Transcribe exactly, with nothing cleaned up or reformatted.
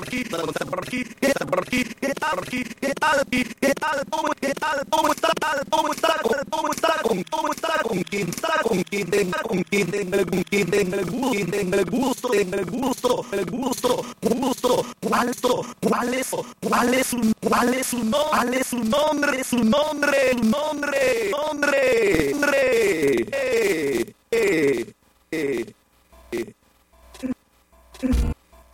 aquí, ¿qué tal por aquí? ¿Qué tal por aquí? ¿Qué tal por aquí? ¿Qué tal? ¿Qué tal? ¿Cómo qué tal? ¿Cómo está? ¿Cómo está? ¿Cómo está? ¿Con cómo está? ¿Con quién está? ¿Con quién tenga? ¿Con quién tenga? ¿Con quién tenga el gusto? ¿Quién tenga el gusto? ¿Tenga el gusto? ¿El gusto? ¿Gusto? ¿Cuál es? ¿Cuál es? ¿Cuál es su cuál es su nombre? ¿Cuál es su nombre? Su nombre, su nombre, nombre.